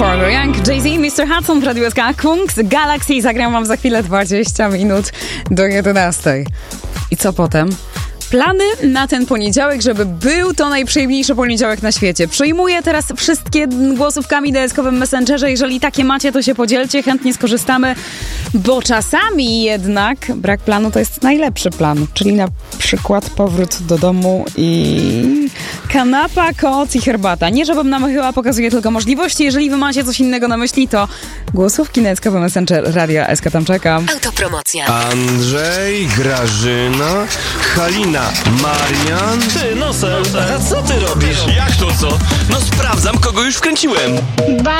Forever Young, Jay-Z, Mr. Hudson w Radiu SK, Kungs, Galaxy. Zagram wam za chwilę 20 minut do 11. I co potem? Plany na ten poniedziałek, żeby był to najprzyjemniejszy poniedziałek na świecie. Przyjmuję teraz wszystkie głosówkami DSK-owym Messengerze. Jeżeli takie macie, to się podzielcie, chętnie skorzystamy, bo czasami jednak brak planu to jest najlepszy plan. Czyli na przykład powrót do domu i kanapa, koc i herbata. Nie żebym namychyła, pokazuję tylko możliwości. Jeżeli wy macie coś innego na myśli, to głosówki na DSK-owy Messenger Radia SK, tam czekam. Autopromocja. Andrzej, Grażyna, Halina, Marian. Ty, Nosem, a co ty robisz? Jak to co? No sprawdzam, kogo już wkręciłem.